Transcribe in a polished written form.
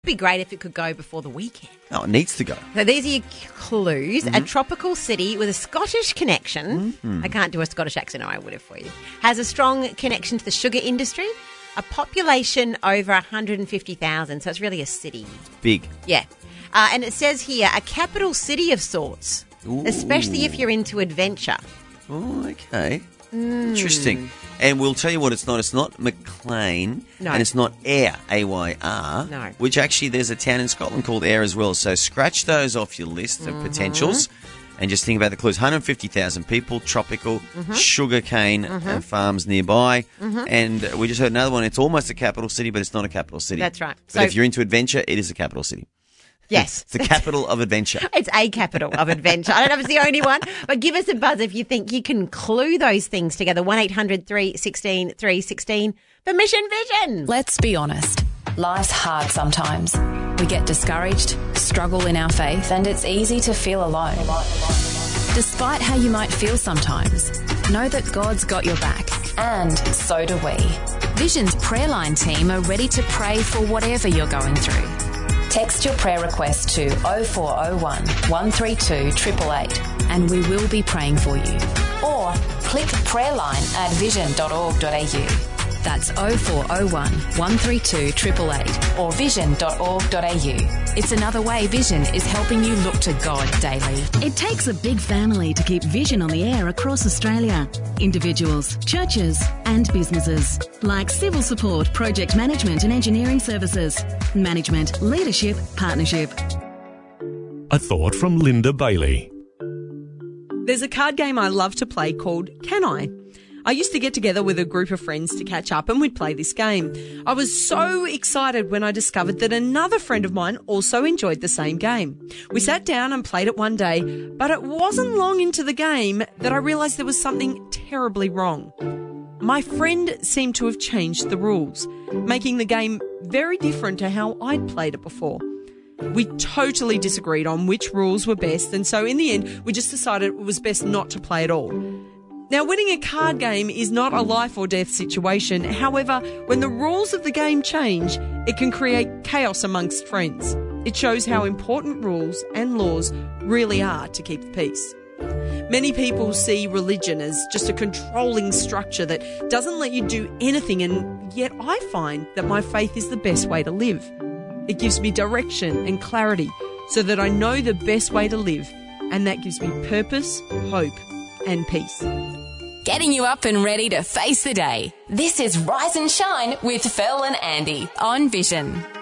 It'd be great if it could go before the weekend. Oh, it needs to go. So these are your clues. A tropical city with a Scottish connection. I can't do a Scottish accent, I would have for you. Has a strong connection to the sugar industry. A population over 150,000. So it's really a city. Big. Yeah. And it says here, a capital city of sorts. Ooh. Especially if you're into adventure. Oh, okay. Interesting. And we'll tell you what it's not. It's not McLean. No. And it's not Ayr, A-Y-R. No. Which actually there's a town in Scotland called Ayr as well. So scratch those off your list of potentials and just think about the clues. 150,000 people, tropical, sugarcane farms nearby. And we just heard another one. It's almost a capital city, but it's not a capital city. That's right. But if you're into adventure, it is a capital city. Yes. It's the capital of adventure. It's a capital of adventure. I don't know if it's the only one, but give us a buzz if you think you can clue those things together. 1-800-316-316 for Mission Vision. Let's be honest. Life's hard sometimes. We get discouraged, struggle in our faith, and it's easy to feel alone. Despite how you might feel sometimes, know that God's got your back. And so do we. Vision's prayer line team are ready to pray for whatever you're going through. Text your prayer request to 0401 132 888 and we will be praying for you. Or click prayerline at vision.org.au. That's 0401 132 888 or vision.org.au. It's another way Vision is helping you look to God daily. It takes a big family to keep Vision on the air across Australia. Individuals, churches and businesses. Like civil support, project management and engineering services. Management, leadership, partnership. A thought from Linda Bailey. There's a card game I love to play called Can I? I used to get together with a group of friends to catch up and we'd play this game. I was so excited when I discovered that another friend of mine also enjoyed the same game. We sat down and played it one day, but it wasn't long into the game that I realised there was something terribly wrong. My friend seemed to have changed the rules, making the game very different to how I'd played it before. We totally disagreed on which rules were best, and so in the end, we just decided it was best not to play at all. Now, winning a card game is not a life or death situation. However, when the rules of the game change, it can create chaos amongst friends. It shows how important rules and laws really are to keep the peace. Many people see religion as just a controlling structure that doesn't let you do anything, and yet I find that my faith is the best way to live. It gives me direction and clarity so that I know the best way to live, and that gives me purpose, hope, and peace. Getting you up and ready to face the day. This is Rise and Shine with Phil and Andy on Vision.